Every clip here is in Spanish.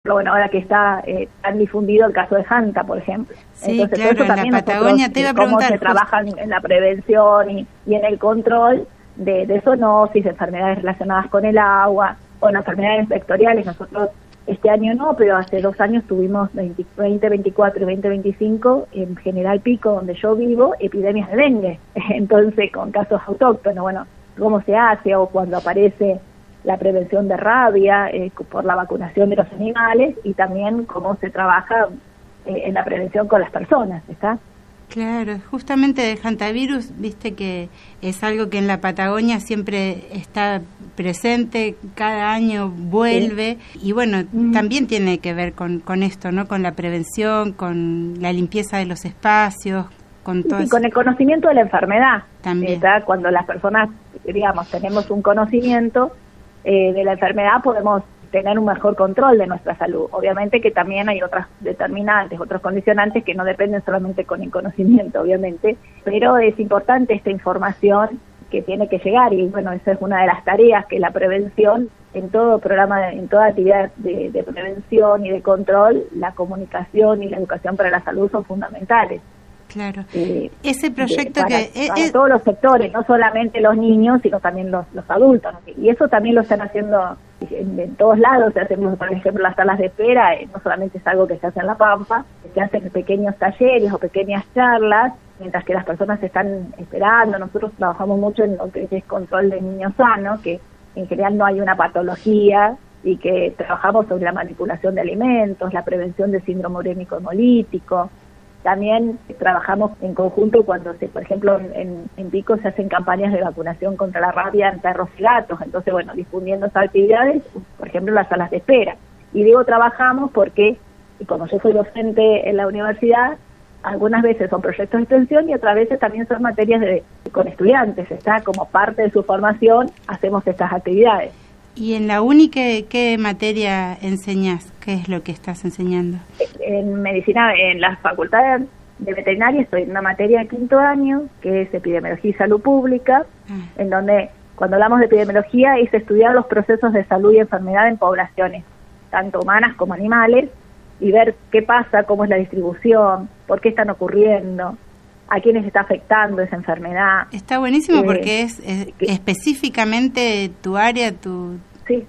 ejemplo, bueno, ahora que está tan difundido el caso de Hanta, por ejemplo. Sí, entonces, claro, en la Patagonia te iba a preguntar. Cómo se trabaja en la prevención y en el control de zoonosis, de enfermedades relacionadas con el agua, o en enfermedades vectoriales. Nosotros este año no, pero hace 2 años tuvimos 2024 y 2025 en General Pico, donde yo vivo, epidemias de dengue. Entonces, con casos autóctonos, bueno, cómo se hace, o cuando aparece la prevención de rabia por la vacunación de los animales, y también cómo se trabaja en la prevención con las personas, ¿está? Claro, justamente del hantavirus, viste que es algo que en la Patagonia siempre está presente, cada año vuelve, sí. Y bueno, también tiene que ver con esto, ¿no? Con la prevención, con la limpieza de los espacios, con todo. Sí, con el conocimiento de la enfermedad. También. ¿Está? Cuando las personas, digamos, tenemos un conocimiento de la enfermedad, podemos tener un mejor control de nuestra salud. Obviamente que también hay otras determinantes, otros condicionantes que no dependen solamente con el conocimiento, obviamente, pero es importante esta información que tiene que llegar, y bueno, esa es una de las tareas, que la prevención, en todo programa, en toda actividad de prevención y de control, la comunicación y la educación para la salud son fundamentales. Claro. Ese proyecto para todos los sectores, no solamente los niños, sino también los adultos. Y eso también lo están haciendo en todos lados. Hacemos, por ejemplo, las salas de espera, no solamente es algo que se hace en La Pampa, se hacen pequeños talleres o pequeñas charlas, mientras que las personas están esperando. Nosotros trabajamos mucho en lo que es control de niños sanos, que en general no hay una patología, y que trabajamos sobre la manipulación de alimentos, la prevención de síndrome urémico hemolítico. También trabajamos en conjunto cuando, por ejemplo, en Pico se hacen campañas de vacunación contra la rabia en perros y gatos. Entonces, bueno, difundiendo esas actividades, por ejemplo, las salas de espera. Y digo trabajamos porque, y como yo soy docente en la universidad, algunas veces son proyectos de extensión y otras veces también son materias con estudiantes. Está como parte de su formación, hacemos estas actividades. ¿Y en la uni qué materia enseñás? ¿Qué es lo que estás enseñando? En medicina, en la facultad de veterinaria, estoy en una materia de 5º año, que es epidemiología y salud pública, en donde cuando hablamos de epidemiología es estudiar los procesos de salud y enfermedad en poblaciones, tanto humanas como animales, y ver qué pasa, cómo es la distribución, por qué están ocurriendo, a quiénes está afectando esa enfermedad. Está buenísimo porque es específicamente tu área, Sí,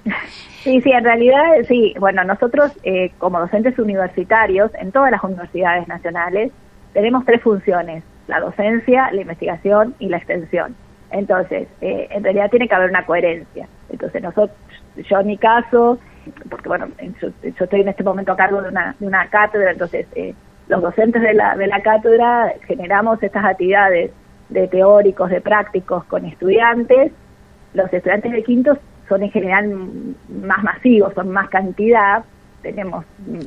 en realidad, sí. Bueno, nosotros como docentes universitarios, en todas las universidades nacionales, tenemos 3 funciones: la docencia, la investigación y la extensión. Entonces, en realidad tiene que haber una coherencia. Entonces, yo en mi caso, porque bueno, yo estoy en este momento a cargo de una cátedra, entonces los docentes de la cátedra generamos estas actividades de teóricos, de prácticos con estudiantes. Los estudiantes de quinto son en general más masivos, son más cantidad. Tenemos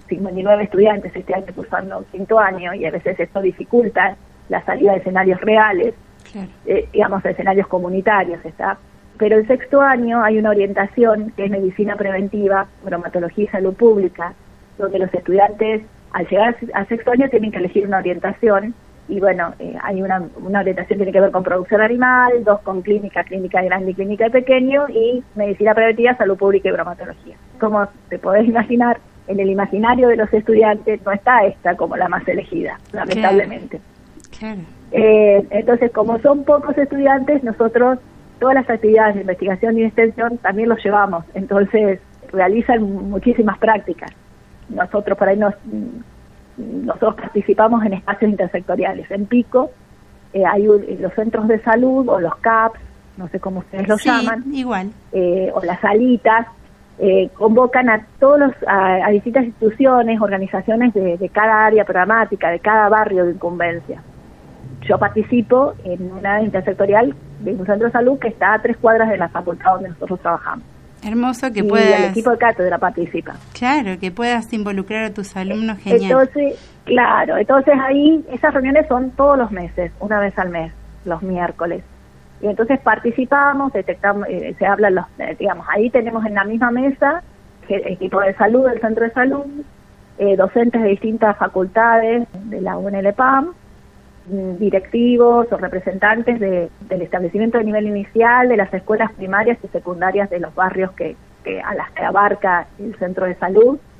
59 estudiantes este año cursando 5º año, y a veces esto dificulta la salida de escenarios reales, claro. Digamos, de escenarios comunitarios, ¿está? Pero el 6º año hay una orientación que es medicina preventiva, bromatología y salud pública, donde los estudiantes al llegar al 6º año tienen que elegir una orientación, y bueno, hay una orientación que tiene que ver con producción animal, 2 con clínica grande y clínica de pequeño, y medicina preventiva, salud pública y bromatología. Como te podés imaginar, en el imaginario de los estudiantes no está esta como la más elegida, lamentablemente. Claro. Entonces, como son pocos estudiantes, nosotros todas las actividades de investigación y de extensión también los llevamos, entonces realizan muchísimas prácticas. Nosotros por ahí nosotros participamos en espacios intersectoriales. En Pico hay los centros de salud, o los CAPS, no sé cómo ustedes los llaman, igual, o las salitas, convocan a distintas instituciones, organizaciones de cada área programática, de cada barrio de incumbencia. Yo participo en una intersectorial de un centro de salud que está a 3 cuadras de la facultad donde nosotros trabajamos. Hermoso que puedas... Y el equipo de cátedra participa. Claro, que puedas involucrar a tus alumnos, genial. Entonces ahí esas reuniones son todos los meses, una vez al mes, los miércoles. Y entonces participamos, detectamos, se hablan digamos, ahí tenemos en la misma mesa el equipo de salud del centro de salud, docentes de distintas facultades de la UNLPAM, directivos o representantes del establecimiento de nivel inicial, de las escuelas primarias y secundarias de los barrios a las que abarca el centro de salud,